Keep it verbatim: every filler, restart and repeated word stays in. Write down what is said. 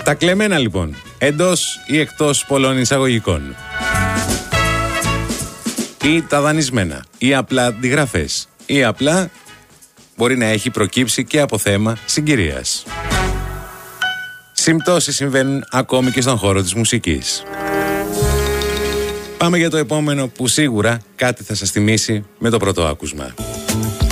Τα κλεμμένα λοιπόν, εντός ή εκτός πολλών εισαγωγικών. Ή τα δανεισμένα, ή απλά αντιγραφές, ή απλά μπορεί να έχει προκύψει και από θέμα συγκυρίας. Συμπτώσεις συμβαίνουν ακόμη και στον χώρο της μουσικής. Πάμε για το επόμενο που σίγουρα κάτι θα σας θυμίσει με το πρώτο άκουσμα.